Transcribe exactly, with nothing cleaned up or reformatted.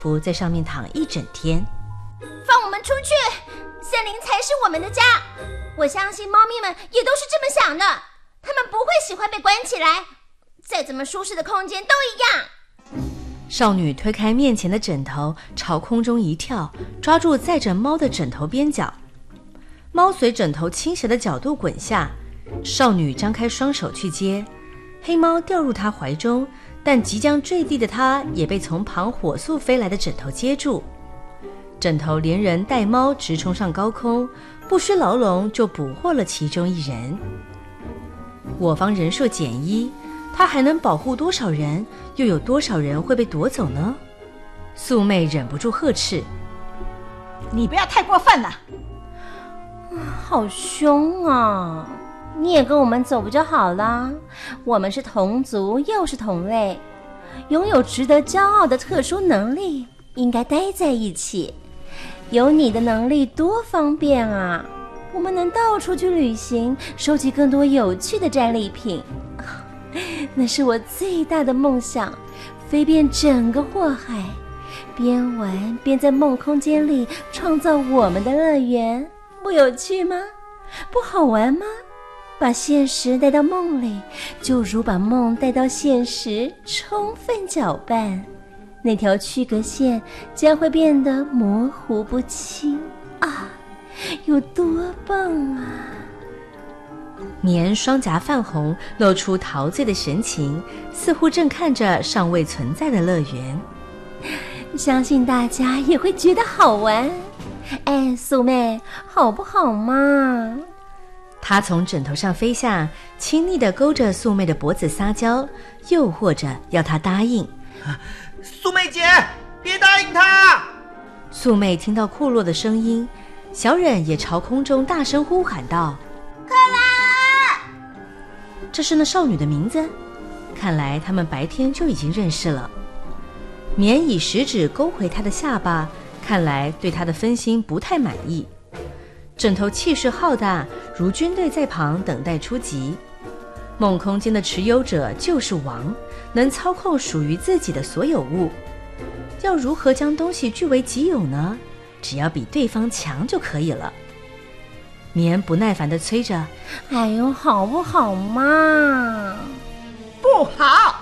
服在上面躺一整天。 放我们出去，森林才是我们的家。我相信猫咪们也都是这么想的，它们不会喜欢被关起来，再怎么舒适的空间都一样。 少女推开面前的枕头，朝空中一跳，抓住载着猫的枕头边角。猫随枕头倾斜的角度滚下，少女张开双手去接，黑猫掉入她怀中，但即将坠地的她也被从旁火速飞来的枕头接住。枕头连人带猫直冲上高空，不需牢笼就捕获了其中一人。我方人数减一，它还能保护多少人？又有多少人会被夺走呢？素妹忍不住呵斥：“ 你不要太过分了！” 好凶啊！你也跟我们走不就好了？我们是同族，又是同类，拥有值得骄傲的特殊能力，应该待在一起。有你的能力多方便啊！我们能到处去旅行，收集更多有趣的战利品。那是我最大的梦想，飞遍整个祸海，边玩边在梦空间里创造我们的乐园。不有趣吗？不好玩吗？把现实带到梦里，就如把梦带到现实，充分搅拌，那条区隔线将会变得模糊不清啊，有多棒啊！ 棉双颊泛红，露出陶醉的神情，似乎正看着尚未存在的乐园。 相信大家也会觉得好玩。哎，素妹，好不好嘛？ 他从枕头上飞下，亲昵地勾着素妹的脖子撒娇，诱惑着要她答应。 素妹姐，别答应他！ 素妹听到库洛的声音，小忍也朝空中大声呼喊道：“ 快来！” 这是那少女的名字，看来他们白天就已经认识了。棉以食指勾回她的下巴，看来对她的分心不太满意。枕头气势浩大，如军队在旁等待出击。梦空间的持有者就是王，能操控属于自己的所有物。要如何将东西据为己有呢？只要比对方强就可以了。棉不耐烦地催着：“ 哎呦，好不好嘛？ 不好！